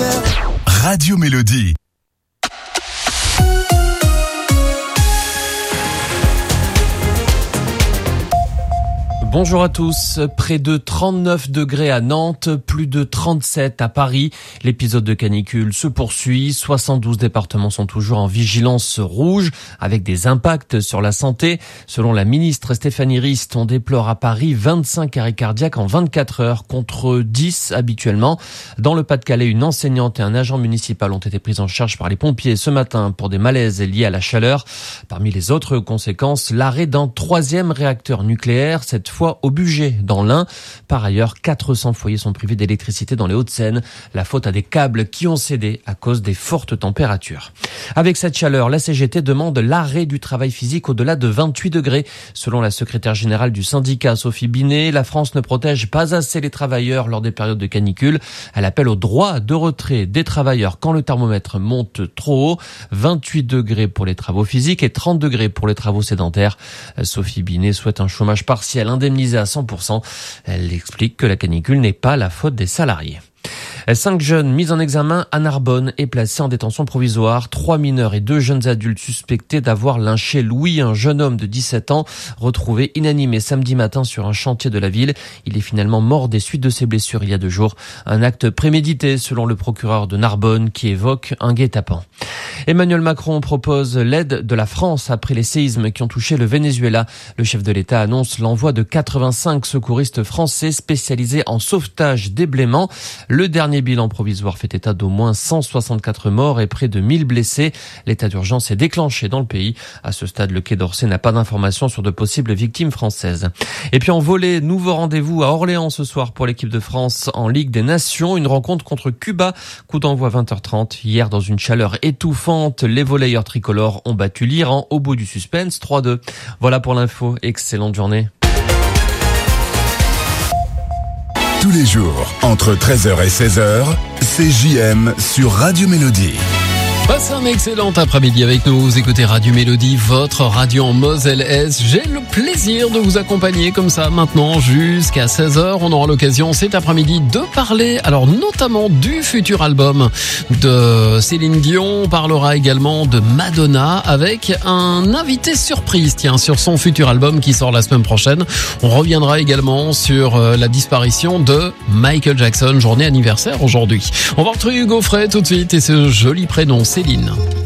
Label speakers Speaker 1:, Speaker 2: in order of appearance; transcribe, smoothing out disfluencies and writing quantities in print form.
Speaker 1: Radio Mélodie.
Speaker 2: Bonjour à tous. Près de 39 degrés à Nantes, plus de 37 à Paris. L'épisode de canicule se poursuit. 72 départements sont toujours en vigilance rouge avec des impacts sur la santé. Selon la ministre Stéphanie Rist, on déplore à Paris 25 arrêts cardiaques en 24 heures contre 10 habituellement. Dans le Pas-de-Calais, une enseignante et un agent municipal ont été pris en charge par les pompiers ce matin pour des malaises liés à la chaleur. Parmi les autres conséquences, l'arrêt d'un 3e réacteur nucléaire, cette fois au Bugey, dans l'Ain. Par ailleurs, 400 foyers sont privés d'électricité dans les Hauts-de-Seine. La faute à des câbles qui ont cédé à cause des fortes températures. Avec cette chaleur, la CGT demande l'arrêt du travail physique au-delà de 28 degrés. Selon la secrétaire générale du syndicat, Sophie Binet, la France ne protège pas assez les travailleurs lors des périodes de canicule. Elle appelle au droit de retrait des travailleurs quand le thermomètre monte trop haut. 28 degrés pour les travaux physiques et 30 degrés pour les travaux sédentaires. Sophie Binet souhaite un chômage partiel indemnisé à 100%. Elle explique que la canicule n'est pas la faute des salariés. 5 jeunes mis en examen à Narbonne et placés en détention provisoire. 3 mineurs et 2 jeunes adultes suspectés d'avoir lynché Louis, un jeune homme de 17 ans, retrouvé inanimé samedi matin sur un chantier de la ville. Il est finalement mort des suites de ses blessures il y a 2 jours. Un acte prémédité selon le procureur de Narbonne qui évoque un guet-apens. Emmanuel Macron propose l'aide de la France après les séismes qui ont touché le Venezuela. Le chef de l'État annonce l'envoi de 85 secouristes français spécialisés en sauvetage des blêments. Le dernier bilan provisoire fait état d'au moins 164 morts et près de 1000 blessés. L'état d'urgence est déclenché dans le pays. À ce stade, le Quai d'Orsay n'a pas d'informations sur de possibles victimes françaises. Et puis en volley, nouveau rendez-vous à Orléans ce soir pour l'équipe de France en Ligue des Nations. Une rencontre contre Cuba. Coup d'envoi 20h30. Hier, dans une chaleur étouffante, les volleyeurs tricolores ont battu l'Iran au bout du suspense 3-2. Voilà pour l'info. Excellente journée.
Speaker 1: Tous les jours, entre 13h et 16h, c'est JM sur Radio Mélodie.
Speaker 3: Passez un excellent après-midi avec nous. Vous écoutez Radio Mélodie, votre radio en Moselle-Est. J'ai le plaisir de vous accompagner comme ça maintenant jusqu'à 16h. On aura l'occasion cet après-midi de parler, alors notamment du futur album de Céline Dion. On parlera également de Madonna avec un invité surprise, sur son futur album qui sort la semaine prochaine. On reviendra également sur la disparition de Michael Jackson, journée anniversaire aujourd'hui. On va retrouver Hugo Frey tout de suite et ce joli prénom Céline.